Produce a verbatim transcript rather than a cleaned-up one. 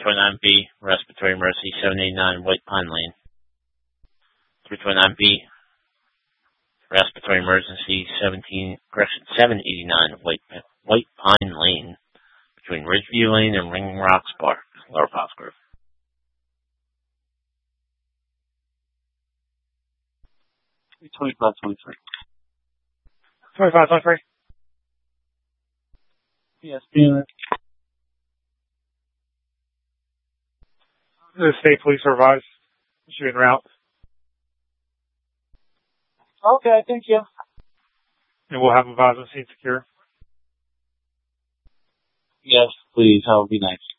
twenty-nine B, Respiratory Emergency, seven eighty-nine White Pine Lane. three twenty-nine B, Respiratory Emergency, seventeen, correction, seven eighty-nine White, White Pine Lane, between Ridgeview Lane and Ringing Rocks Park, Lower Pottsgrove. twenty-five twenty-three. twenty-five twenty-three. Yes, being The state police are advised. Should be en route. Okay, thank you. And we'll have advisement scene secure. Yes, please. That would be nice.